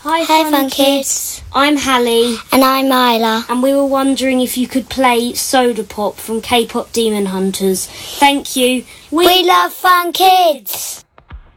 Hi, Fun Kids. I'm Hallie. And I'm Isla. And we were wondering if you could play Soda Pop from K-Pop Demon Hunters. Thank you. We love Fun Kids.